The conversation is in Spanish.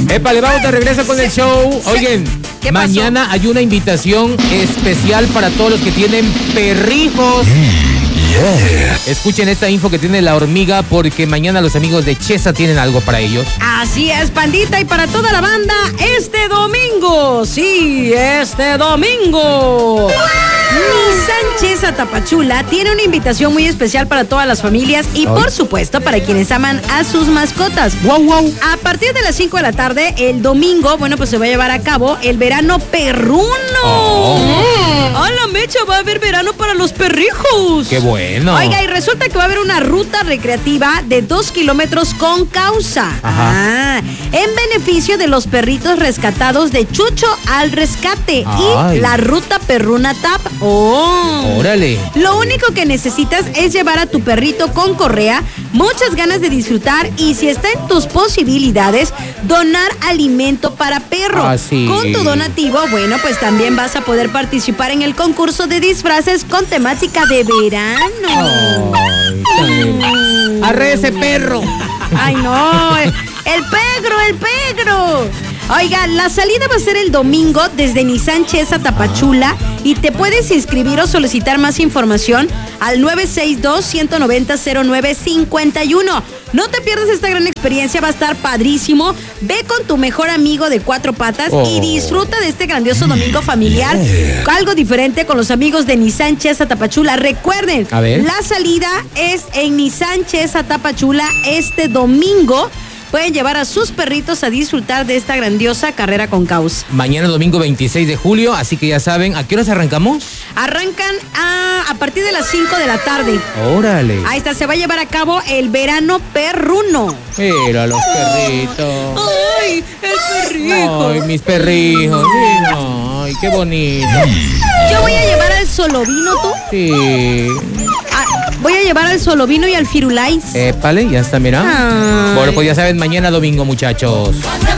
Épale, vamos de regreso con el show. Oigan, mañana hay una invitación especial para todos los que tienen perrijos. Escuchen esta info que tiene la hormiga porque mañana los amigos de Chesa tienen algo para ellos. Así es, pandita, y para toda la banda, este domingo, sí, este domingo. Nissan Chesa Tapachula tiene una invitación muy especial para todas las familias y por supuesto para quienes aman a sus mascotas. Wow. A partir de las 5 de la tarde, el domingo, bueno, pues se va a llevar a cabo el verano perruno. ¡Hola, Mecha! Va a haber verano para los perrijos. ¡Qué bueno! Oiga, y resulta que va a haber una ruta recreativa de 2 kilómetros con causa. En beneficio de los perritos rescatados de Chucho al Rescate y la ruta Perruna Tap. ¡Órale! Lo único que necesitas es llevar a tu perrito con correa, muchas ganas de disfrutar y si está en tus posibilidades, donar alimento para perro. Con tu donativo, bueno, pues también vas a poder participar en el concurso de disfraces con temática de verano. ¡Arre ese perro! ¡Ay, no! ¡El pegro! Oiga, la salida va a ser el domingo desde Nissan Chesa Tapachula y te puedes inscribir o solicitar más información al 962-190-0951. No te pierdas esta gran experiencia, va a estar padrísimo. Ve con tu mejor amigo de 4 patas y disfruta de este grandioso domingo familiar. Algo diferente con los amigos de Nissan Chesa Tapachula. Recuerden, la salida es en Nissan Chesa Tapachula este domingo. Pueden llevar a sus perritos a disfrutar de esta grandiosa carrera con causa. Mañana domingo 26 de julio, así que ya saben, ¿a qué horas arrancamos? Arrancan a partir de las 5 de la tarde. ¡Órale! Ahí está, se va a llevar a cabo el verano perruno. Mira los perritos. ¡Ay, el perrijo! ¡Ay, mis perrijos! ¡Ay, qué bonito! Yo voy a llevar al Solovino, ¿tú? Sí. Voy a llevar al Solovino y al Firulais. Épale, ya está, mira. Bueno, pues ya saben, mañana domingo, muchachos.